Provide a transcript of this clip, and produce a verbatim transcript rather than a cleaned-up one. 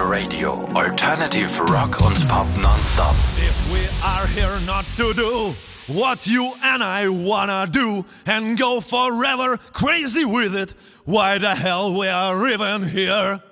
Radio. Alternative Rock und Pop nonstop. If we are here not to do what you and I wanna do and go forever crazy with it, why the hell we are even here?